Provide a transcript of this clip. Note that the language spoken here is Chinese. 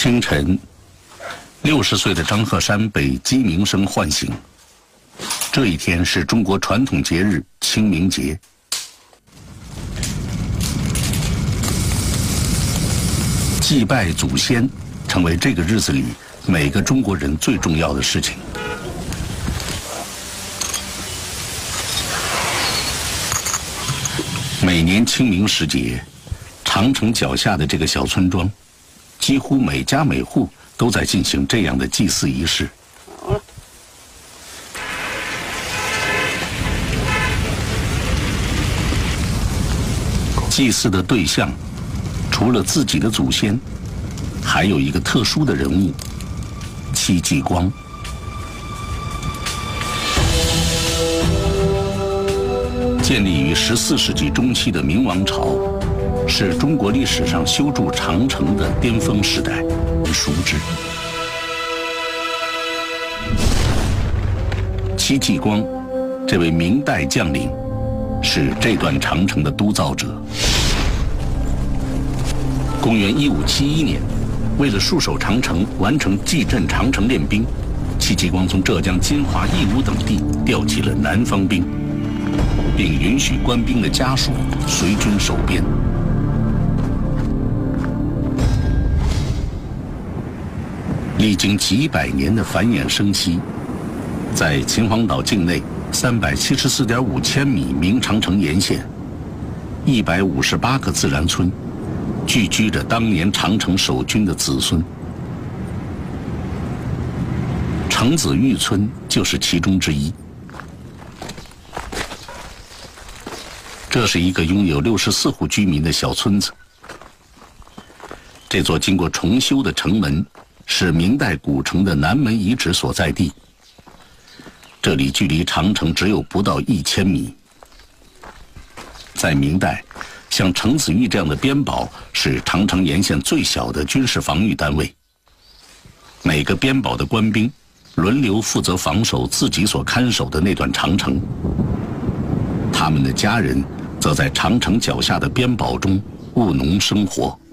清晨，60岁的张鹤山被鸡鸣声唤醒。这一天是中国传统节日清明节。祭拜祖先成为这个日子里每个中国人最重要的事情。每年清明时节，长城脚下的这个小村庄，几乎每家每户都在进行这样的祭祀仪式。祭祀的对象，除了自己的祖先，还有一个特殊的人物——戚继光。建立于14世纪中期的明王朝，是中国历史上修筑长城的巅峰时代，熟知。戚继光，这位明代将领，是这段长城的督造者。公元1571年，为了戍守长城，完成蓟镇长城练兵，戚继光从浙江金华、义乌等地调集了南方兵，并允许官兵的家属随军守边。历经几百年的繁衍生息，在秦皇岛境内374.5千米明长城沿线，158个自然村，聚居着当年长城守军的子孙。程子峪村就是其中之一。这是一个拥有64户居民的小村子。这座经过重修的城门是明代古城的南门遗址所在地。这里距离长城只有不到1000米。在明代，像程子峪这样的边堡是长城沿线最小的军事防御单位。每个边堡的官兵轮流负责防守自己所看守的那段长城，他们的家人则在长城脚下的边堡中务农生活。